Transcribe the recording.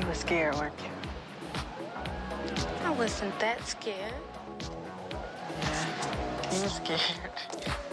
were scared, weren't you? I wasn't that scared. You were scared.